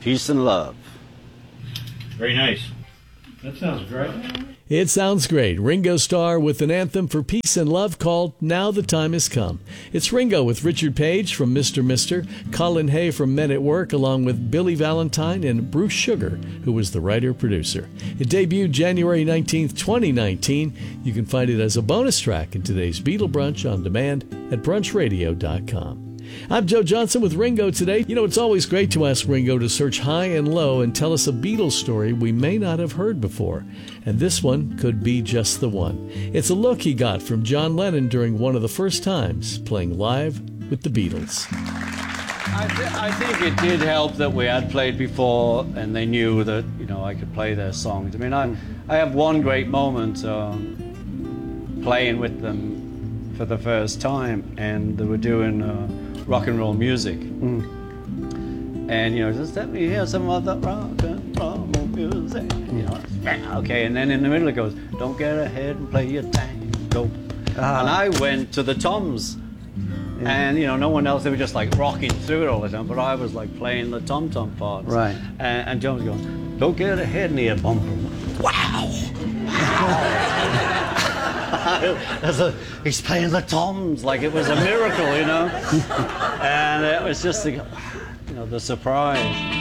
Peace and Love. Very nice. That sounds great. It sounds great. Ringo Starr with an anthem for peace and love called Now the Time Has Come. It's Ringo with Richard Page from Mr. Mister, Colin Hay from Men at Work, along with Billy Valentine and Bruce Sugar, who was the writer-producer. It debuted January 19th, 2019. You can find it as a bonus track in today's Beatle Brunch on demand at brunchradio.com. I'm Joe Johnson with Ringo today. You know, it's always great to ask Ringo to search high and low and tell us a Beatles story we may not have heard before. And this one could be just the one. It's a look he got from John Lennon during one of the first times playing live with the Beatles. I think it did help that we had played before and they knew that, you know, I could play their songs. I mean, I have one great moment playing with them for the first time, and they were doing rock and roll music. And, you know, just let me hear some of that rock and roll music. You know, okay, and then in the middle it goes, don't get ahead and play your tango. And I went to the toms. And, you know, no one else, they were just like rocking through it all the time, but I was like playing the tom-tom parts. Right. And John was going, don't get ahead and hear bum, bum. Wow! He's playing the toms like it was a miracle, you know? And it was just, you know, the surprise.